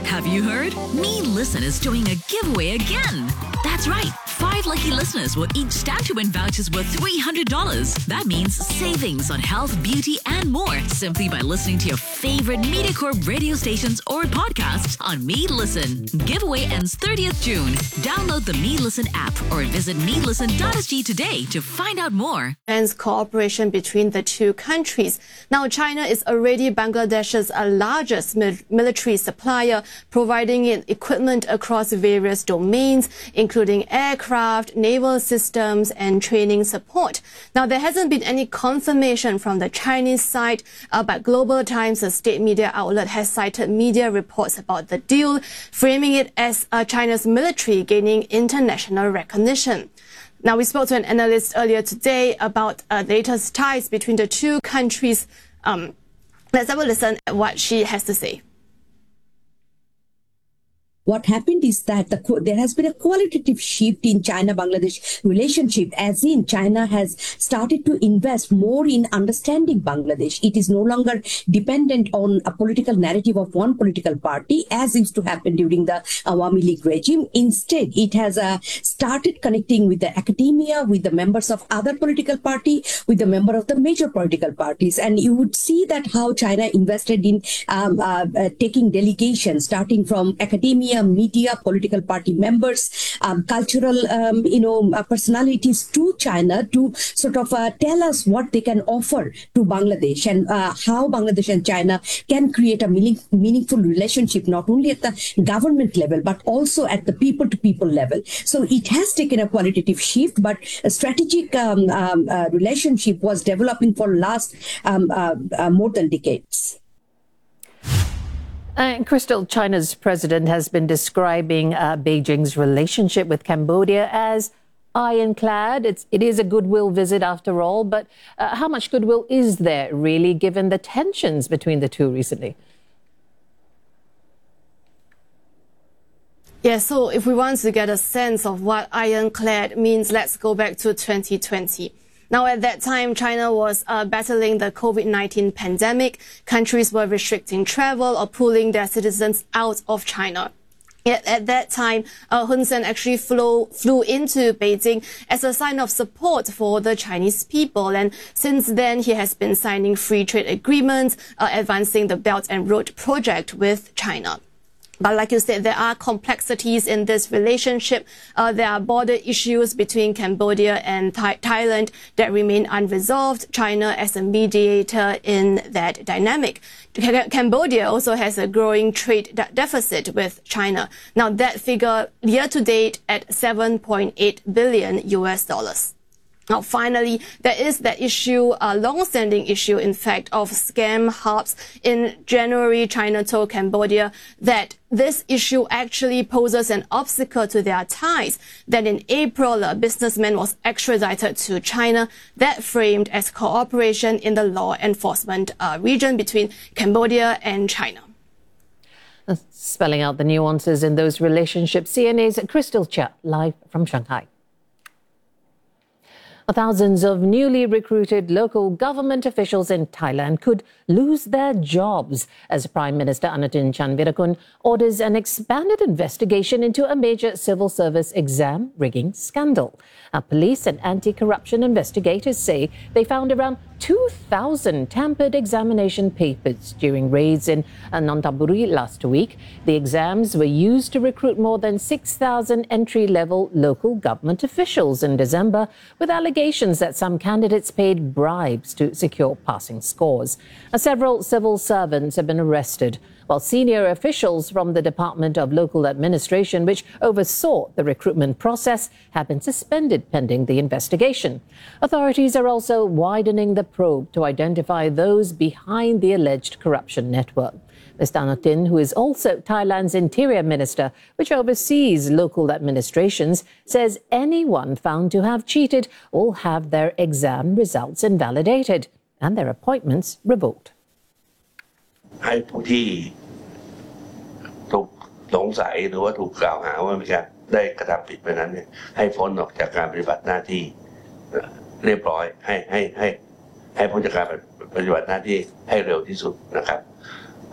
Have you heard? Me Listen is doing a giveaway again. That's right. 5 lucky listeners will each stand to win vouchers worth $300. That means savings on health, beauty, and more simply by listening to your favorite MediaCorp radio stations or podcasts on Me Listen. Giveaway ends 30th June. Download the Me Listen app or visit melisten.sg today to find out more. And cooperation between the two countries. Now, China is already Bangladesh's largest military supplier, providing it equipment across various domains, including aircraft, naval systems, and training support. Now, there hasn't been any confirmation from the Chinese side, but Global Times, a state media outlet, has cited media reports about the deal, framing it as China's military gaining international recognition. Now, we spoke to an analyst earlier today about the latest ties between the two countries. Let's have a listen at what she has to say. What happened is that there has been a qualitative shift in China-Bangladesh relationship, as in China has started to invest more in understanding Bangladesh. It is no longer dependent on a political narrative of one political party, as used to happen during the Awami League regime. Instead, it has started connecting with the academia, with the members of other political party, with the member of the major political parties. And you would see that how China invested in taking delegations, starting from academia, media, political party members, cultural, personalities to China to sort of tell us what they can offer to Bangladesh and how Bangladesh and China can create a meaningful relationship, not only at the government level, but also at the people-to-people level. So it has taken a qualitative shift, but a strategic relationship was developing for last more than decades. Crystal, China's president has been describing Beijing's relationship with Cambodia as ironclad. It is a goodwill visit after all, but how much goodwill is there really given the tensions between the two recently? Yeah, so if we want to get a sense of what ironclad means, let's go back to 2020. Now, at that time, China was battling the COVID-19 pandemic. Countries were restricting travel or pulling their citizens out of China. Yet at that time, Hun Sen actually flew into Beijing as a sign of support for the Chinese people. And since then, he has been signing free trade agreements, advancing the Belt and Road project with China. But like you said, there are complexities in this relationship. There are border issues between Cambodia and Thailand that remain unresolved. China as a mediator in that dynamic. Cambodia also has a growing trade deficit with China. Now that figure year to date at $7.8 billion. Now, finally, there is that issue, a long-standing issue, in fact, of scam hubs. In January, China told Cambodia that this issue actually poses an obstacle to their ties. Then in April, a businessman was extradited to China. That framed as cooperation in the law enforcement region between Cambodia and China. Spelling out the nuances in those relationships, CNA's Crystal Chia, live from Shanghai. Thousands of newly recruited local government officials in Thailand could lose their jobs as Prime Minister Anutin Chanvirakul orders an expanded investigation into a major civil service exam rigging scandal. Police and anti-corruption investigators say they found around 2,000 tampered examination papers during raids in Nonthaburi last week. The exams were used to recruit more than 6,000 entry-level local government officials in December, with allegations that some candidates paid bribes to secure passing scores. Several civil servants have been arrested, while senior officials from the Department of Local Administration, which oversaw the recruitment process, have been suspended pending the investigation. Authorities are also widening the probe to identify those behind the alleged corruption network. Mr. Anutin, who is also Thailand's Interior Minister, which oversees local administrations, says anyone found to have cheated will have their exam results invalidated and their appointments revoked. ให้ผู้ที่ถูกสงสัยหรือว่าถูกกล่าวหาว่ามีการได้กระทำผิดไปนั้นเนี่ยให้พ้นออกจากการปฏิบัติหน้าที่เรียบร้อยให้พ้นจากการปฏิบัติหน้าที่ให้เร็วที่สุดนะครับ